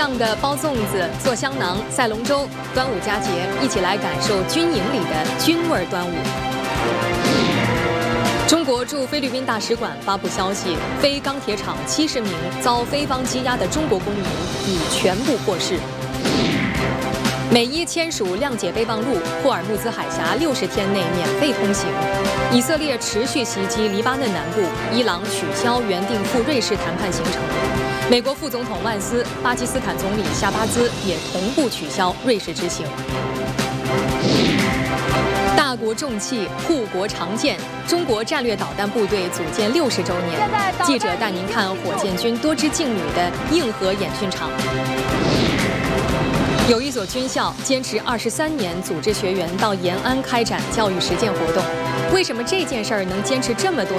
样的包粽子、做香囊、赛龙舟，端午佳节，一起来感受军营里的军味端午。中国驻菲律宾大使馆发布消息，菲钢铁厂70名遭菲方羁押的中国公民已全部获释。美伊签署谅解备忘录，霍尔木兹海峡60天内免费通行。以色列持续袭击黎巴嫩南部，伊朗取消原定赴瑞士谈判行程。美国副总统万斯、巴基斯坦总理夏巴兹也同步取消瑞士之行。大国重器，护国长剑，中国战略导弹部队组建60周年。记者带您看火箭军多支劲旅的硬核演训场。有一所军校坚持23年组织学员到延安开展教育实践活动，为什么这件事儿能坚持这么多